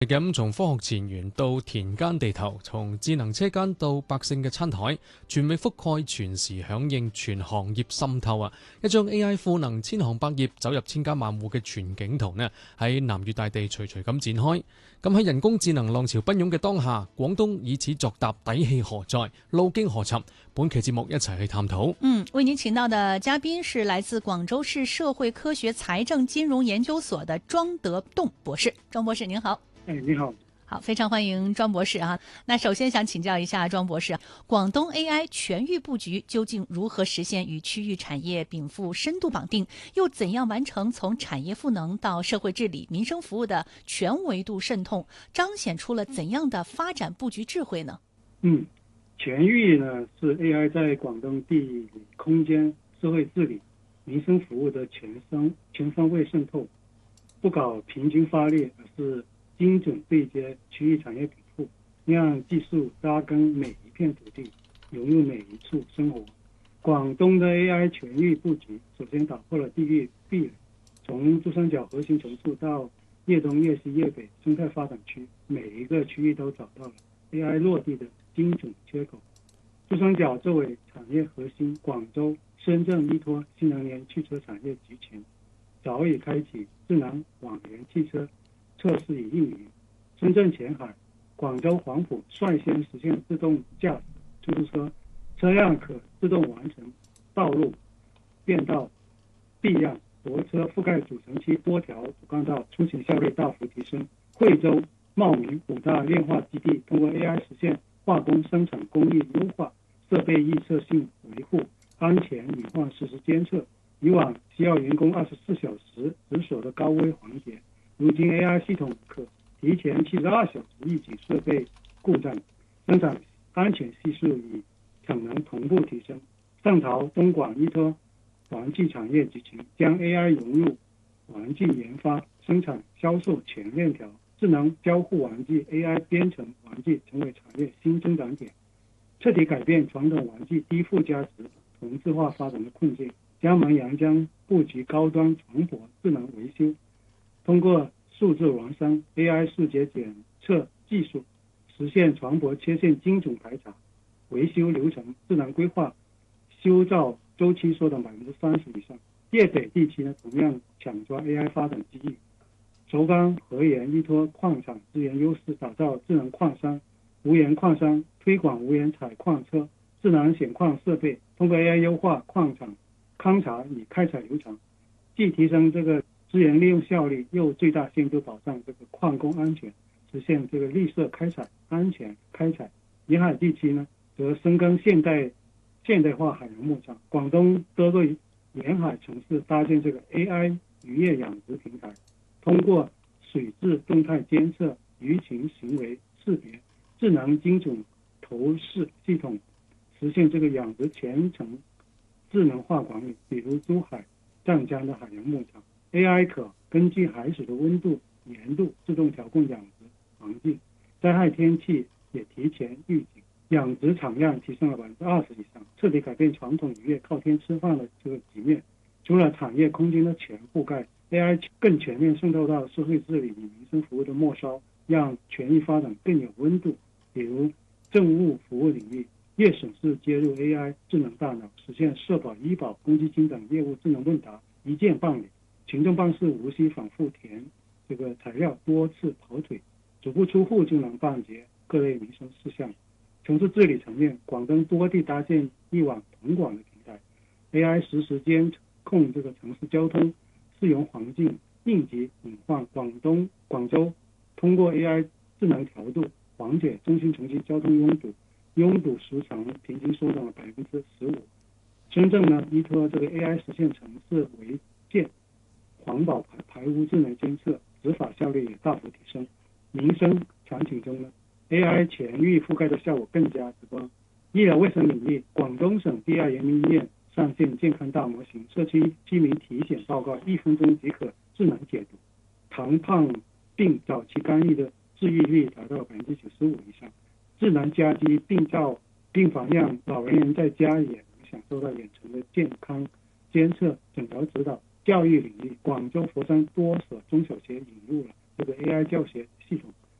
咁從科學前沿到田間地頭，從智能車間到百姓嘅餐台，全面覆蓋，全時響應，全行業滲透啊！一張 AI 賦能千行百業，走入千家萬戶嘅全景圖呢，喺南粵大地徐徐咁展開。咁喺人工智能浪潮奔湧嘅當下，廣東以此作答，底氣何在？路徑何尋？本期節目一齊去探討。 為您請到的嘉賓是來自廣州市社會科學財政金融研究所的莊德棟博士。莊博士您好。 你好。 好，非常歡迎莊博士啊。那首先想請教一下莊博士，廣東 AI 全域佈局究竟如何實現與區域產業稟賦深度綁定，又怎樣完成從產業賦能到社會治理、民生服務的全維度滲透，彰顯出了怎樣的發展佈局智慧呢？ 全域呢是 AI 在廣東地理空間、社會治理、民生服務的全方位滲透，不搞平均發力，而是精準對接區域產業稟賦，讓技術扎根每一片土地，融入每一處生活。廣東的 AI 全域佈局首先打破了地域壁壘，從珠三角核心城市到粵東、粵西、粵北生態發展區，每一個區域都找到了 AI 落地的精準缺口。珠三角作為產業核心，廣州、深圳依託新能源汽車產業集群，早已開啟智能網聯汽車測試與運營。深圳前海、廣州黃埔率先實現自動駕駛出租車，車輛可自動完成道路變道避讓，泊車覆蓋主城區多條主幹道，出行效率大幅提升。惠州、茂名5大煉化基地通過 AI 實現化工生產工藝優化，設備預測性維護、安全隱患實時監測，以往需要員工24小時值守的高危環節，如今 AI 系統可提前72小時預警設備故障，生產安全係數與產能同步提升。上潮、東莞依託玩具產業集群，將 AI 融入玩具研發、生產、銷售全鏈條，智能交互玩具、AI 編程玩具成為產業新增長點，徹底改變傳統玩具低附加值、同質化發展的困境。江門陽江佈局高端船舶智能維修，通過數字孪生 AI 視覺檢測技術，實現船舶切線精準排查，維修流程智能規劃，修造周期縮短30%以上。粵北地區呢，同樣搶抓 AI 發展機遇。軸岡河源依託礦產資源優勢，打造智能礦山、無人礦山，推廣無人採礦車、智能顯礦設備，通過 AI 優化礦場勘查與開採流程，既提升這個資源利用效率，又最大限度保障這個礦工安全，實現這個綠色開採、安全開採。沿海地區呢，則深耕現代化海洋牧場。廣東多個沿海城市搭建這個 AI 漁業養殖平台，通過水質動態監測、魚群行為識別、智能精準投射系統，實現這個養殖全程智能化管理。比如珠海、湛江的海洋牧場 ，AI 可根據海水的溫度、粘度自動調控養殖環境，災害天氣也提前預警，養殖產量提升了20%以上，徹底改變傳統漁業靠天吃飯的這個局面。除了產業空間的全覆蓋，AI 更全面滲透到社會治理與民生服務的末梢，讓全域發展更有溫度。比如政務服務領域，粵省市接入 AI 智能大腦，實現社保、醫保、公積金等業務智能問答一鍵辦理，群眾辦事無需反覆填這個材料，多次跑腿，足不出戶就能辦結各類民生事項。城市治理層面，廣東多地搭建一網統管的平台 ，AI 實時監控這個城市交通、適用環境、應急隱患。廣州通過 AI 智能調度，緩解中心城區交通擁堵時長平均縮短了15%。深圳呢，依託這個 AI 實現城市違建、環保排污智能監測，執法效率也大幅提升。民生場景中呢， AI 全域覆蓋的效果更加直觀。醫療衛生領域，廣東省第2人民醫院上線健康大模型，社區居民體檢報告1分鐘即可智能解讀，糖胖病早期干預的治愈率達到95%以上。智能家居病房，讓老人人在家也能享受到遠程的健康監測、診療指導。教育領域，廣州、佛山多所中小學引入了這個 AI 教學系統，